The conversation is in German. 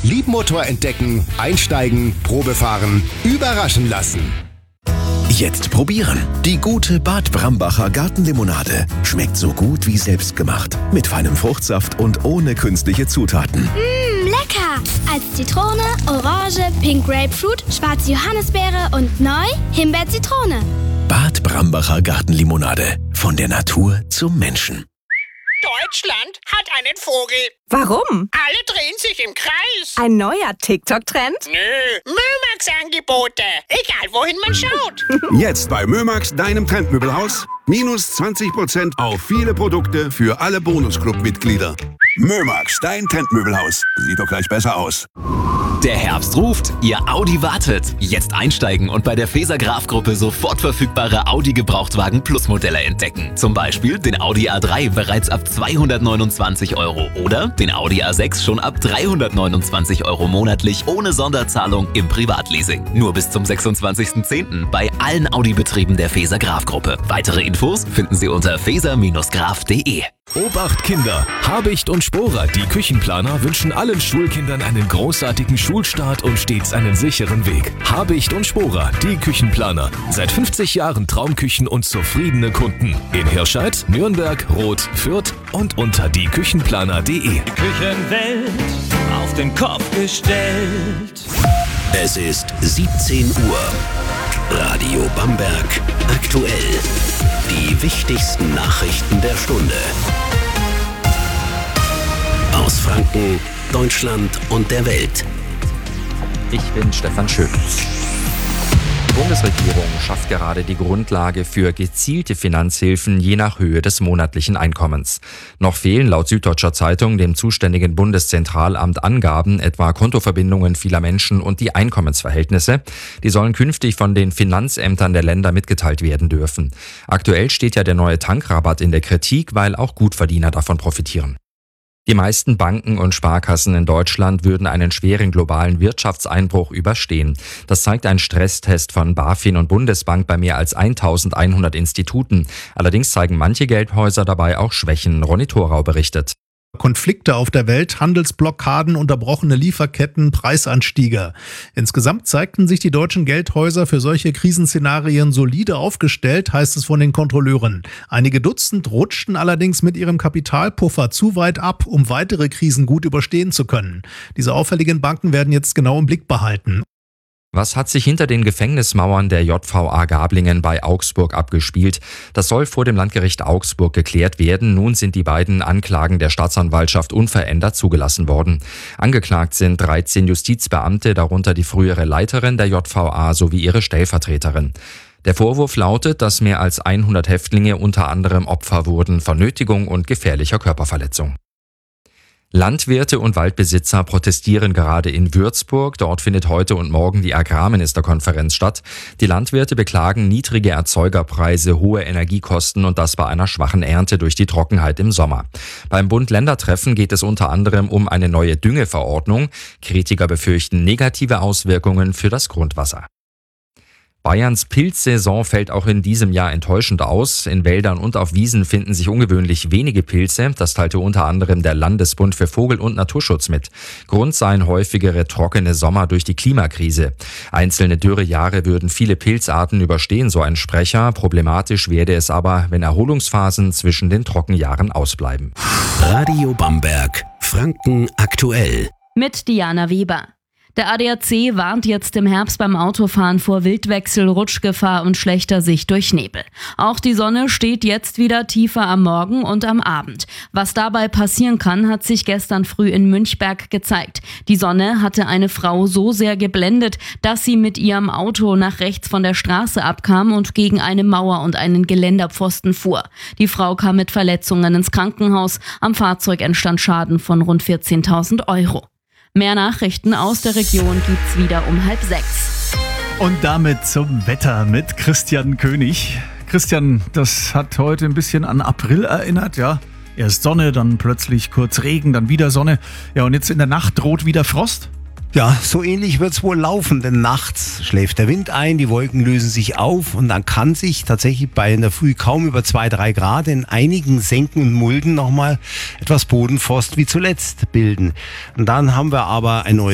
Liebmotor entdecken, einsteigen, Probefahren, überraschen lassen. Jetzt probieren. Die gute Bad Brambacher Gartenlimonade. Schmeckt so gut wie selbstgemacht. Mit feinem Fruchtsaft und ohne künstliche Zutaten. Lecker! Als Zitrone, Orange, Pink Grapefruit, schwarze Johannisbeere und neu Himbeer-Zitrone. Bad Brambacher Gartenlimonade. Von der Natur zum Menschen. Deutschland hat einen Vogel. Warum? Alle drehen sich im Kreis. Ein neuer TikTok-Trend? Nö, Mömax-Angebote. Egal, wohin man schaut. Jetzt bei Mömax, deinem Trendmöbelhaus. Minus 20% auf viele Produkte für alle Bonusclub-Mitglieder. Mömax, dein Trendmöbelhaus. Sieht doch gleich besser aus. Der Herbst ruft, Ihr Audi wartet. Jetzt einsteigen und bei der Feser Graf Gruppe sofort verfügbare Audi Gebrauchtwagen Plus Modelle entdecken. Zum Beispiel den Audi A3 bereits ab 229 € oder den Audi A6 schon ab 329 € monatlich ohne Sonderzahlung im Privatleasing. Nur bis zum 26.10. bei allen Audi-Betrieben der Feser Graf Gruppe. Weitere Infos finden Sie unter feser-graf.de. Obacht Kinder! Habicht und Sporer, die Küchenplaner, wünschen allen Schulkindern einen großartigen Schulstart und stets einen sicheren Weg. Habicht und Sporer, die Küchenplaner. Seit 50 Jahren Traumküchen und zufriedene Kunden. In Hirscheid, Nürnberg, Roth, Fürth und unter dieküchenplaner.de. Die Küchenwelt auf den Kopf gestellt. Es ist 17 Uhr. Radio Bamberg aktuell. Die wichtigsten Nachrichten der Stunde. Aus Franken, Deutschland und der Welt. Ich bin Stefan Schön. Die Bundesregierung schafft gerade die Grundlage für gezielte Finanzhilfen je nach Höhe des monatlichen Einkommens. Noch fehlen laut Süddeutscher Zeitung dem zuständigen Bundeszentralamt Angaben, etwa Kontoverbindungen vieler Menschen und die Einkommensverhältnisse. Die sollen künftig von den Finanzämtern der Länder mitgeteilt werden dürfen. Aktuell steht ja der neue Tankrabatt in der Kritik, weil auch Gutverdiener davon profitieren. Die meisten Banken und Sparkassen in Deutschland würden einen schweren globalen Wirtschaftseinbruch überstehen. Das zeigt ein Stresstest von BaFin und Bundesbank bei mehr als 1100 Instituten. Allerdings zeigen manche Geldhäuser dabei auch Schwächen. Ronny Thorau berichtet. Konflikte auf der Welt, Handelsblockaden, unterbrochene Lieferketten, Preisanstiege. Insgesamt zeigten sich die deutschen Geldhäuser für solche Krisenszenarien solide aufgestellt, heißt es von den Kontrolleuren. Einige Dutzend rutschten allerdings mit ihrem Kapitalpuffer zu weit ab, um weitere Krisen gut überstehen zu können. Diese auffälligen Banken werden jetzt genau im Blick behalten. Was hat sich hinter den Gefängnismauern der JVA Gablingen bei Augsburg abgespielt? Das soll vor dem Landgericht Augsburg geklärt werden. Nun sind die beiden Anklagen der Staatsanwaltschaft unverändert zugelassen worden. Angeklagt sind 13 Justizbeamte, darunter die frühere Leiterin der JVA sowie ihre Stellvertreterin. Der Vorwurf lautet, dass mehr als 100 Häftlinge unter anderem Opfer wurden von Nötigung und gefährlicher Körperverletzung. Landwirte und Waldbesitzer protestieren gerade in Würzburg. Dort findet heute und morgen die Agrarministerkonferenz statt. Die Landwirte beklagen niedrige Erzeugerpreise, hohe Energiekosten und das bei einer schwachen Ernte durch die Trockenheit im Sommer. Beim Bund-Länder-Treffen geht es unter anderem um eine neue Düngeverordnung. Kritiker befürchten negative Auswirkungen für das Grundwasser. Bayerns Pilzsaison fällt auch in diesem Jahr enttäuschend aus. In Wäldern und auf Wiesen finden sich ungewöhnlich wenige Pilze. Das teilte unter anderem der Landesbund für Vogel- und Naturschutz mit. Grund seien häufigere trockene Sommer durch die Klimakrise. Einzelne Dürrejahre würden viele Pilzarten überstehen, so ein Sprecher. Problematisch werde es aber, wenn Erholungsphasen zwischen den Trockenjahren ausbleiben. Radio Bamberg, Franken aktuell. Mit Diana Weber. Der ADAC warnt jetzt im Herbst beim Autofahren vor Wildwechsel, Rutschgefahr und schlechter Sicht durch Nebel. Auch die Sonne steht jetzt wieder tiefer am Morgen und am Abend. Was dabei passieren kann, hat sich gestern früh in Münchberg gezeigt. Die Sonne hatte eine Frau so sehr geblendet, dass sie mit ihrem Auto nach rechts von der Straße abkam und gegen eine Mauer und einen Geländerpfosten fuhr. Die Frau kam mit Verletzungen ins Krankenhaus. Am Fahrzeug entstand Schaden von rund 14.000 €. Mehr Nachrichten aus der Region gibt's wieder um 5:30. Und damit zum Wetter mit Christian König. Christian, das hat heute ein bisschen an April erinnert, ja. Erst Sonne, dann plötzlich kurz Regen, dann wieder Sonne. Ja, und jetzt in der Nacht droht wieder Frost. Ja, so ähnlich wird's wohl laufen, denn nachts schläft der Wind ein, die Wolken lösen sich auf und dann kann sich tatsächlich in der Früh kaum über 2-3 Grad in einigen Senken und Mulden nochmal etwas Bodenfrost wie zuletzt bilden. Und dann haben wir aber ein neues